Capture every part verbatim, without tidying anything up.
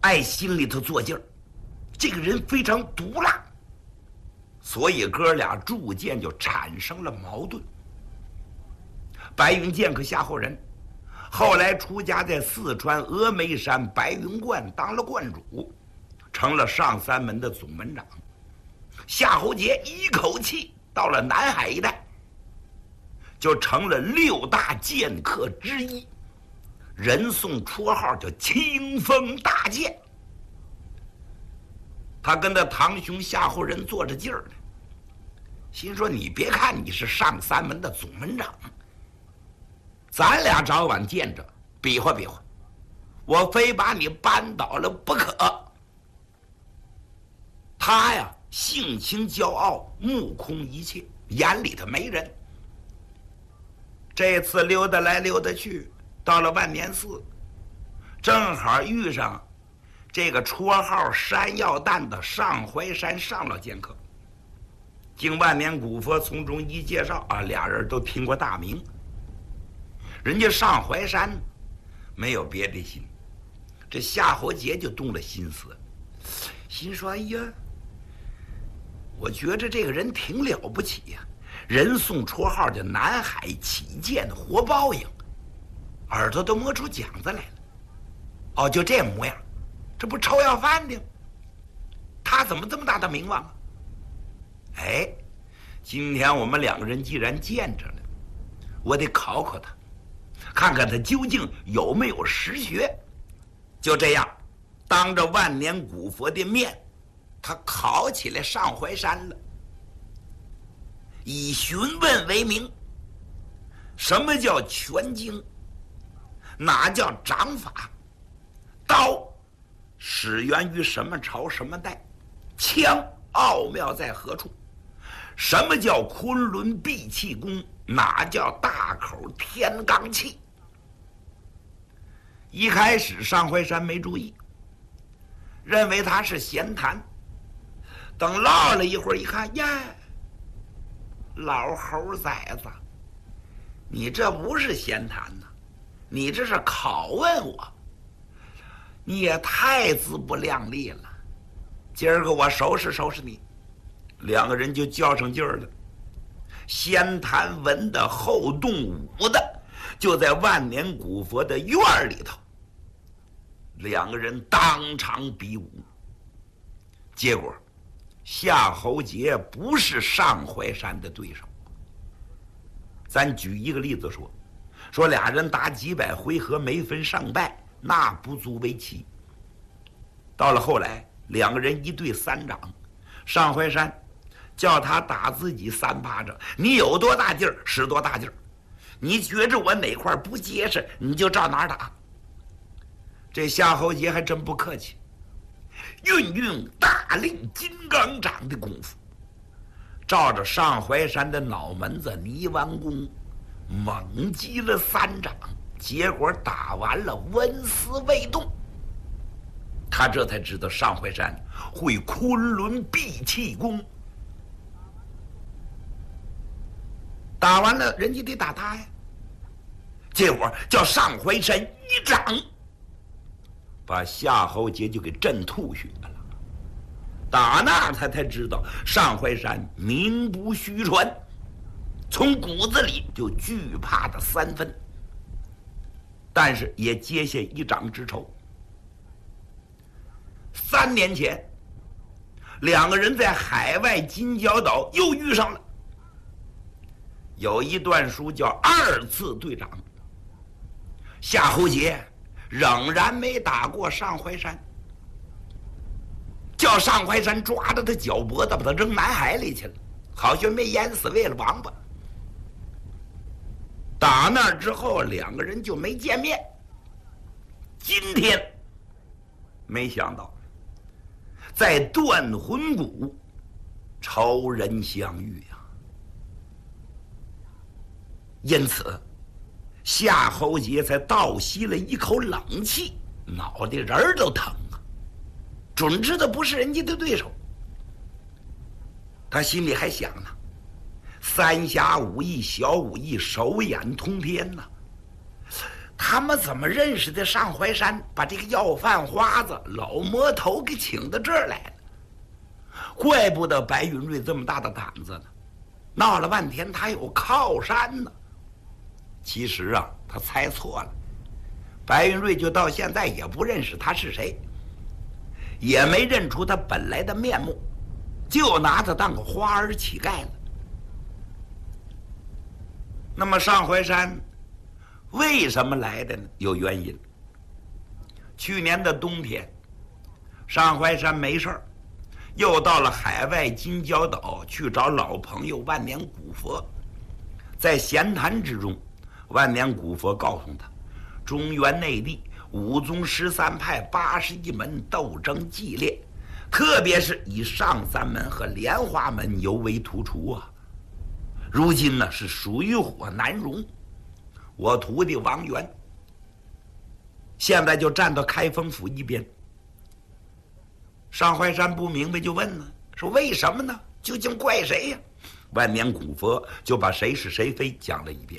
爱心里头做劲儿，这个人非常毒辣，所以哥俩逐渐就产生了矛盾。白云剑客夏侯仁后来出家在四川峨眉山白云观当了观主，成了上三门的总门长。夏侯杰一口气到了南海一带，就成了六大剑客之一，人送绰号叫清风大剑。他跟他堂兄夏侯仁坐着劲儿呢，心说你别看你是上三门的总门长，咱俩早晚见着，比划比划，我非把你扳倒了不可。他呀性情骄傲，目空一切，眼里头没人。这次溜达来溜达去，到了万年寺，正好遇上这个绰号山药蛋的上怀山上老剑客。经万年古佛从中一介绍啊，俩人都听过大名。人家上怀山没有别的心，这夏侯杰就动了心思，心说：“哎呀，我觉着这个人挺了不起呀、啊，人送绰号叫南海起见活报应，耳朵都磨出茧子来了。哦，就这模样，这不臭要饭的？他怎么这么大的名望啊？哎，今天我们两个人既然见着了，我得考考他，看看他究竟有没有实学。就这样，当着万年古佛的面，他考起来上怀山了。以询问为名，什么叫全经？哪叫掌法？刀始源于什么朝什么代？枪奥妙在何处？什么叫昆仑闭气功？哪叫大口天罡气？一开始上怀山没注意，认为他是闲谈。等唠了一会儿，一看呀，老猴崽子，你这不是闲谈呐，你这是拷问我，你也太自不量力了。今儿个我收拾收拾你。两个人就较上劲儿了，先谈文的，后动武的，就在万年古佛的院里头，两个人当场比武。结果夏侯杰不是上怀山的对手。咱举一个例子说，说俩人打几百回合没分胜败，那不足为奇。到了后来，两个人一对三掌，上怀山叫他打自己三巴掌，你有多大劲儿使多大劲儿，你觉着我哪块不结实，你就照哪儿打。这夏侯杰还真不客气，运用大令金刚掌的功夫，照着上怀山的脑门子泥丸宫猛击了三掌，结果打完了纹丝未动。他这才知道上怀山会昆仑闭气功。打完了，人家得打他呀。结果叫上怀山一掌，把夏侯杰就给震吐血了。打那他才知道上怀山名不虚传，从骨子里就惧怕他三分。但是也结下一掌之仇。三年前，两个人在海外金角岛又遇上了。有一段书叫二次对掌，夏侯杰仍然没打过上怀山，叫上怀山抓着他脚脖子把他扔南海里去了，好像没淹死喂了王八。打那之后两个人就没见面。今天没想到在断魂谷仇人相遇呀、啊！因此夏侯杰才倒吸了一口冷气，脑袋仁儿都疼啊，准知道不是人家的对手。他心里还想呢，三侠五义小武艺手眼通天呐、啊， 他们怎么认识的上淮山，把这个要饭花子老魔头给请到这儿来了？怪不得白云瑞这么大的胆子呢，闹了半天他有靠山呢。其实啊，他猜错了，白云瑞就到现在也不认识他是谁，也没认出他本来的面目，就拿他当个花儿乞丐了。那么上淮山为什么来的呢？有原因。去年的冬天，上淮山没事儿，又到了海外金角岛去找老朋友万年古佛。在闲谈之中，万年古佛告诉他，中原内地五宗十三派八十一门斗争激烈，特别是以上三门和莲花门尤为突出啊。如今呢是水火难容，我徒弟王元现在就站到开封府一边。上淮山不明白就问呢，说为什么呢？究竟怪谁呀？万年古佛就把谁是谁非讲了一遍。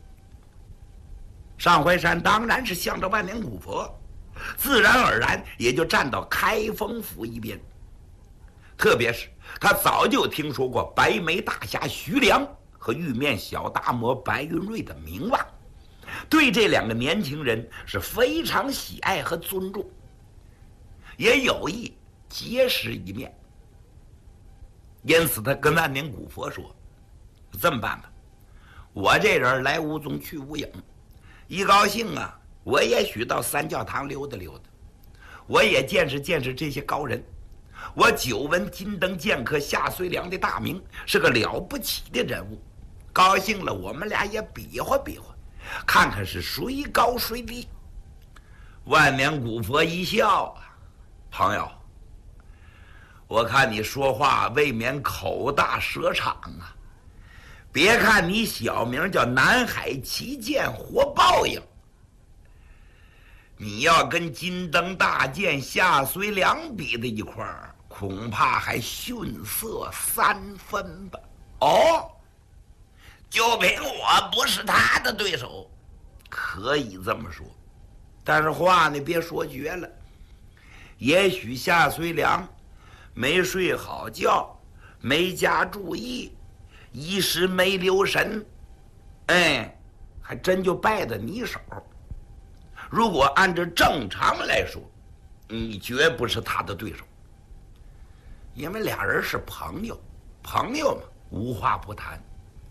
上淮山当然是向着万年古佛，自然而然也就站到开封府一边。特别是他早就听说过白眉大侠徐良和玉面小达摩白云瑞的名望，对这两个年轻人是非常喜爱和尊重，也有意结识一面。因此他跟万年古佛说，这么办吧，我这人来无踪去无影，一高兴啊，我也许到三教堂溜达溜达，我也见识见识这些高人。我久闻金灯剑客夏遂良的大名，是个了不起的人物，高兴了我们俩也比划比划，看看是谁高谁低。万年古佛一笑啊，朋友，我看你说话未免口大舌长啊。别看你小名叫南海旗舰活报应，你要跟金灯大剑夏遂良比在一块儿，恐怕还逊色三分吧。哦，就凭我不是他的对手，可以这么说。但是话呢别说绝了，也许夏遂良没睡好觉，没加注意，一时没留神，哎，还真就败在你手。如果按照正常来说，你绝不是他的对手，因为俩人是朋友，朋友嘛，无话不谈。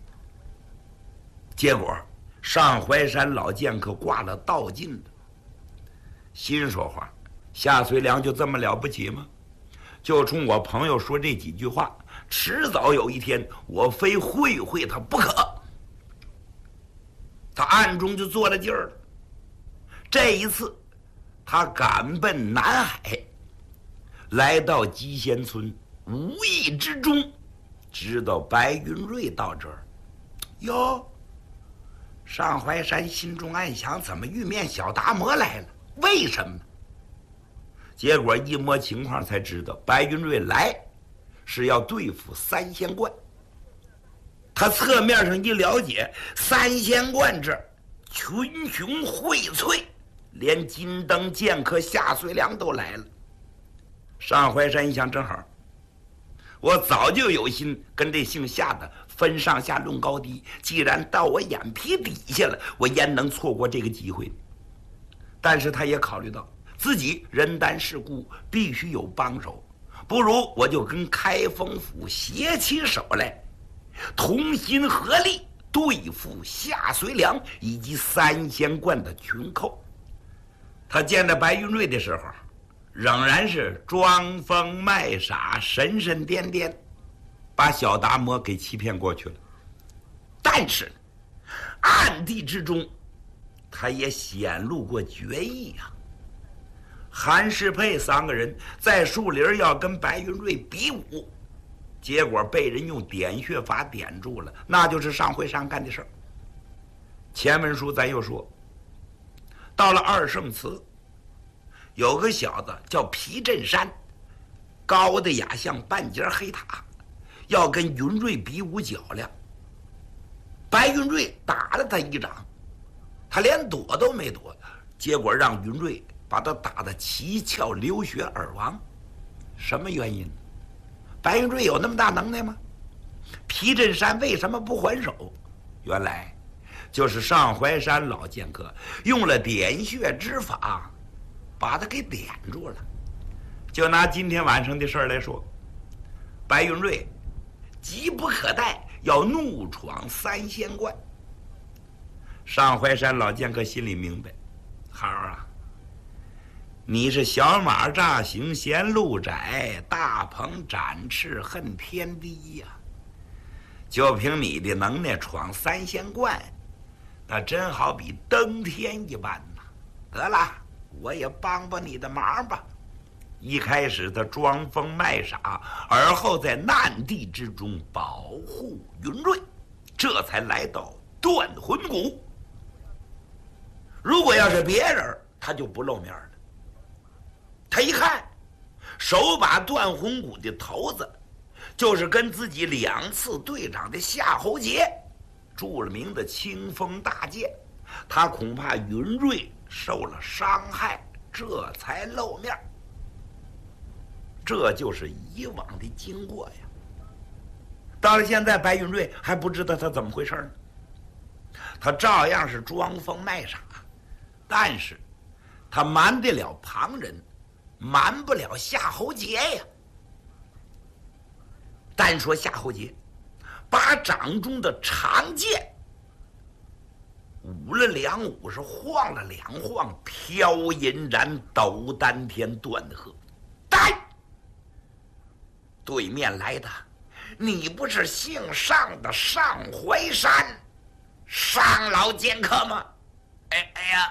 结果上淮山老剑客挂了道尽的，心说话，夏遂良就这么了不起吗？就冲我朋友说这几句话，迟早有一天我非会会他不可。他暗中就做了劲儿了。这一次他赶奔南海，来到鸡仙村，无意之中知道白云瑞到这儿。哟，上淮山心中暗想，怎么玉面小达摩来了？为什么？结果一摸情况才知道，白云瑞来是要对付三仙观。他侧面上一了解，三仙观这群雄荟萃，连金灯剑客夏遂良都来了。上淮山一想，正好，我早就有心跟这姓夏的分上下论高低，既然到我眼皮底下了，我焉能错过这个机会？但是他也考虑到自己人单势孤，必须有帮手，不如我就跟开封府携起手来，同心合力对付夏遂良以及三仙观的群寇。他见到白云瑞的时候，仍然是装疯卖傻，神神颠颠，把小达摩给欺骗过去了。但是暗地之中，他也显露过决意啊。韩世佩三个人在树林要跟白云瑞比武，结果被人用点穴法点住了，那就是上回山干的事儿。前文书咱又说，到了二圣祠，有个小子叫皮振山，高的呀像半截黑塔，要跟云瑞比武较量。白云瑞打了他一掌， 他连躲都没躲，结果让云瑞把他打得七窍流血而亡。什么原因？白云瑞有那么大能耐吗？皮镇山为什么不还手？原来就是上怀山老剑客用了点穴之法，把他给点住了。就拿今天晚上的事儿来说，白云瑞急不可待要怒闯三仙观。上怀山老剑客心里明白，孩儿啊，你是小马乍行嫌路窄，大鹏展翅恨天低呀、啊！就凭你的能耐闯三仙观，那真好比登天一般呐！得了，我也帮帮你的忙吧。一开始他装疯卖傻，而后在难地之中保护云瑞，这才来到断魂谷。如果要是别人，他就不露面了。他一看，手把断魂谷的头子，就是跟自己两次队长的夏侯杰，著名的清风大剑，他恐怕云瑞受了伤害，这才露面。这就是以往的经过呀。到了现在，白云瑞还不知道他怎么回事呢。他照样是装疯卖傻，但是他瞒得了旁人，瞒不了夏侯杰呀。单说夏侯杰，把掌中的长剑舞了两舞，是晃了两晃，飘银然斗丹田断河。呆！对面来的，你不是姓尚的上怀山上老剑客吗？哎哎呀，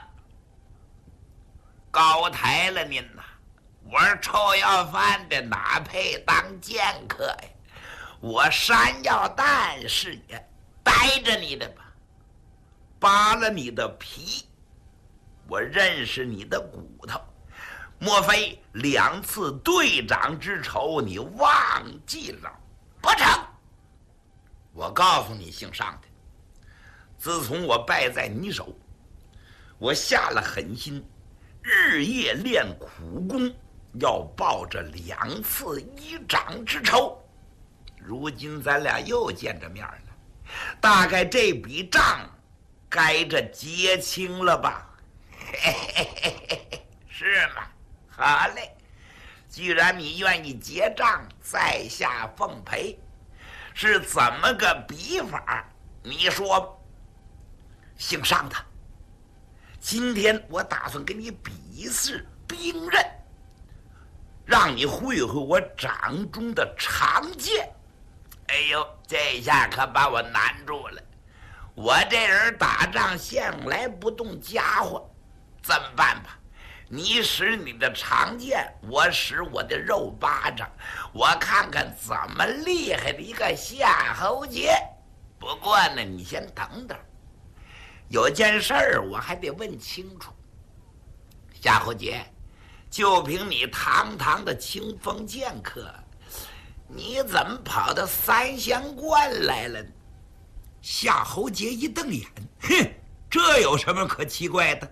高抬了您呐！我是臭要饭的，哪配当剑客呀？我山药蛋是也，逮着你的吧，扒了你的皮，我认识你的骨头。莫非两次队长之仇你忘记了？不成！我告诉你，姓尚的，自从我败在你手，我下了狠心，日夜练苦功，要报这两次一掌之仇。如今咱俩又见着面了，大概这笔账该着结清了吧？嘿嘿嘿嘿嘿，是吗？好嘞，既然你愿意结账，在下奉陪。是怎么个比法？你说。姓尚的，今天我打算给你比一试兵刃，让你会会我掌中的长剑。哎呦，这下可把我难住了。我这人打仗向来不动家伙，这么办吧？你使你的长剑，我使我的肉巴掌，我看看怎么厉害的一个夏侯杰。不过呢，你先等等，有件事儿我还得问清楚。夏侯杰，就凭你堂堂的清风剑客，你怎么跑到三仙观来了呢？夏侯杰一瞪眼，哼，这有什么可奇怪的？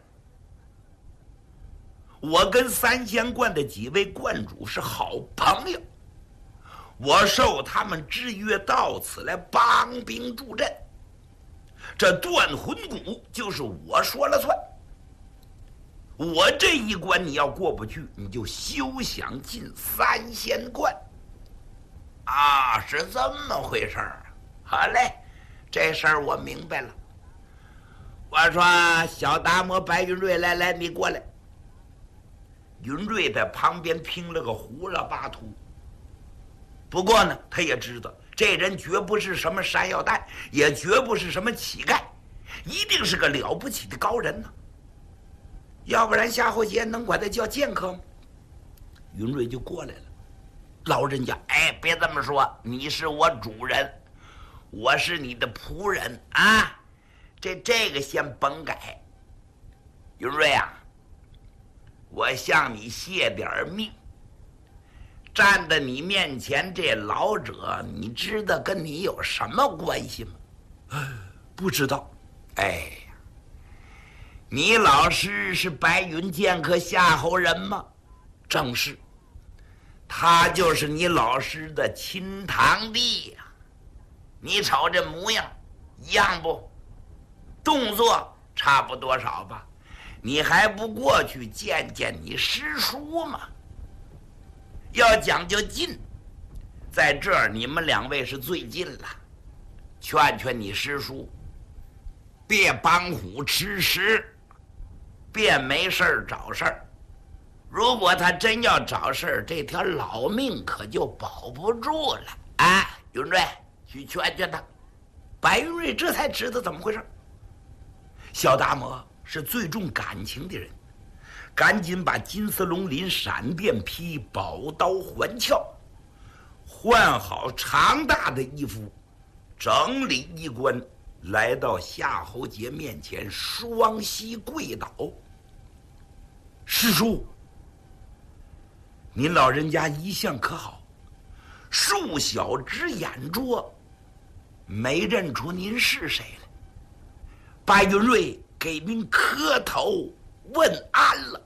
我跟三仙观的几位观主是好朋友，我受他们之约到此来帮兵助阵，这断魂谷就是我说了算。我这一关你要过不去，你就休想进三仙观。啊，是这么回事儿。好嘞，这事儿我明白了。我说小达摩白云瑞，来来，你过来。云瑞在旁边听了个胡了巴秃。不过呢，他也知道这人绝不是什么山药蛋，也绝不是什么乞丐，一定是个了不起的高人呢。要不然夏侯杰能管他叫剑客吗？云瑞就过来了。老人家，哎，别这么说，你是我主人，我是你的仆人啊，这这个先甭改。云瑞啊，我向你谢点命。站在你面前这老者，你知道跟你有什么关系吗？不知道。哎呀， 你老师是白云剑客夏侯人吗？正是，他就是你老师的亲堂弟呀、啊。你瞅这模样，一样不？动作差不多少吧？你还不过去见见你师叔吗？要讲究近，在这儿你们两位是最近了。劝劝你师叔，别帮虎吃食，别没事儿找事儿。如果他真要找事儿，这条老命可就保不住了。哎，云瑞，去劝劝他。白云瑞这才知道怎么回事。小达摩是最重感情的人，赶紧把金丝龙鳞闪电披、宝刀环鞘换好长大的衣服，整理衣冠，来到夏侯杰面前，双膝跪倒。师叔，您老人家一向可好？恕小侄眼拙，没认出您是谁来。白云瑞给您磕头问安了。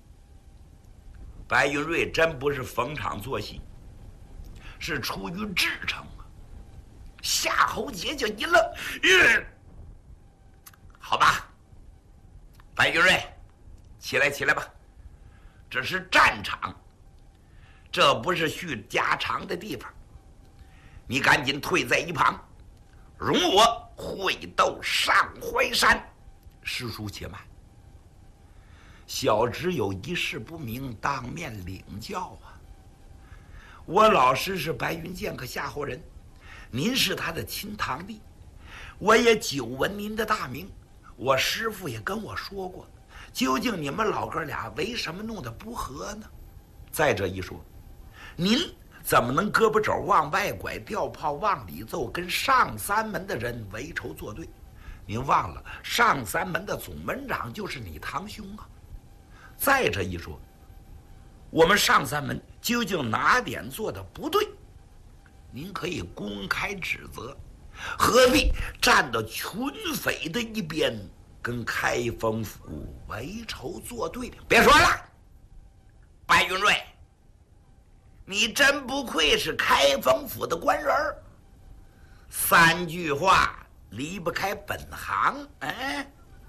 白云瑞真不是逢场作戏，是出于至诚啊。夏侯杰就一愣，嗯，好吧，白云瑞，起来起来吧，这是战场，这不是叙家常的地方，你赶紧退在一旁，容我会斗上淮山。师叔且慢，小侄有一事不明，当面领教啊。我老师是白云剑客夏侯人，您是他的亲堂弟，我也久闻您的大名。我师父也跟我说过，究竟你们老哥俩为什么弄得不和呢？再者一说，您怎么能胳膊肘往外拐，吊炮往里揍，跟上三门的人为仇作对？您忘了上三门的总门长就是你堂兄啊。再者一说，我们上三门究竟哪点做的不对，您可以公开指责，何必站到群匪的一边，跟开封府为仇作对？别说了，白云瑞，你真不愧是开封府的官人儿，三句话离不开本行。哎，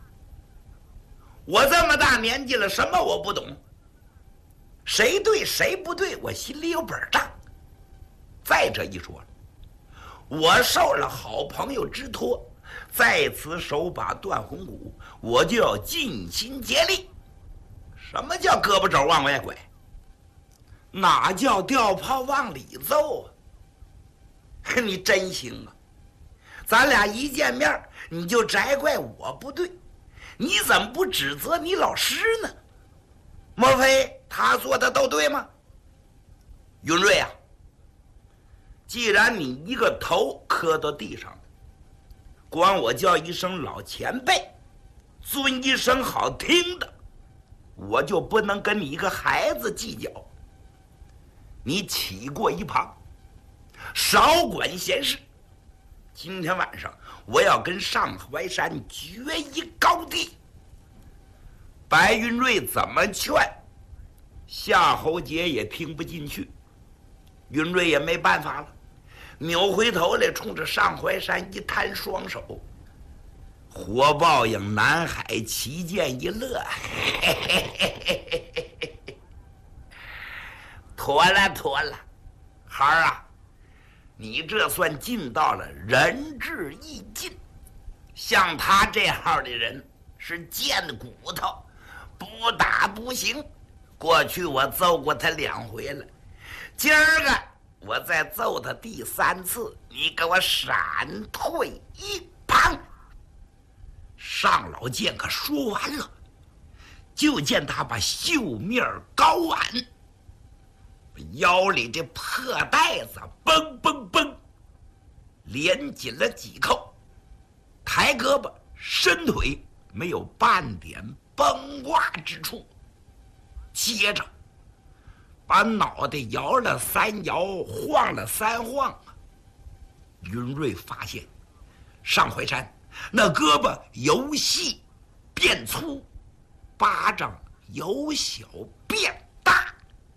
我这么大年纪了，什么我不懂？谁对谁不对，我心里有本账。再者一说，我受了好朋友之托，在此手把断魂骨，我就要尽心竭力。什么叫胳膊肘往外拐？哪叫吊炮往里揍啊？你真行啊！咱俩一见面你就摘怪我不对，你怎么不指责你老师呢？莫非他做的都对吗？云瑞啊，既然你一个头磕到地上了，管我叫一声老前辈，尊一声好听的，我就不能跟你一个孩子计较。你起过一旁，少管闲事。今天晚上我要跟上淮山决一高低。白云瑞怎么劝，夏侯杰也听不进去。云瑞也没办法了，扭回头来冲着上淮山一摊双手，火爆影南海旗舰一乐，嘿嘿嘿嘿嘿嘿，妥了妥了，孩儿啊，你这算尽到了仁至义尽。像他这号的人是贱骨头，不打不行。过去我揍过他两回了，今儿个我再揍他第三次，你给我闪退一旁。上老剑客说完了，就见他把袖面高挽，腰里这破带子嘣嘣嘣连紧了几扣，抬胳膊伸腿，没有半点崩挂之处。接着把脑袋摇了三摇，晃了三晃啊！云瑞发现上淮山那胳膊由细变粗， 巴掌有小便。